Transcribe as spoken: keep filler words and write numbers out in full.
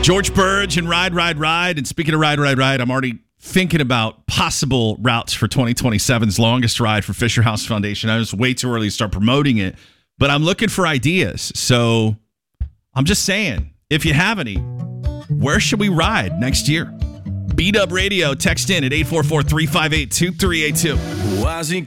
George Burge and Ride, Ride, Ride. And speaking of Ride, Ride, Ride, I'm already thinking about possible routes for twenty twenty-seven's longest ride for Fisher House Foundation. I was way too early to start promoting it, but I'm looking for ideas. So I'm just saying, if you have any, where should we ride next year? B-Dub Radio, text in at eight four four, three five eight, two three eight two.